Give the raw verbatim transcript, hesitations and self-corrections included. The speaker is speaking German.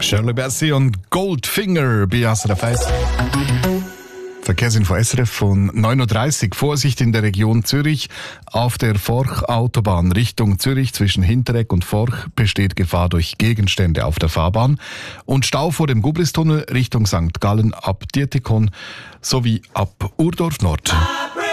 Shirley Bassey und Goldfinger bei S R F eins. Verkehrsinfo S R F von neun Uhr dreißig. Vorsicht in der Region Zürich. Auf der Forch-Autobahn Richtung Zürich zwischen Hinteregg und Forch besteht Gefahr durch Gegenstände auf der Fahrbahn. Und Stau vor dem Gublistunnel Richtung Sankt Gallen ab Dietikon sowie ab Urdorf Nord.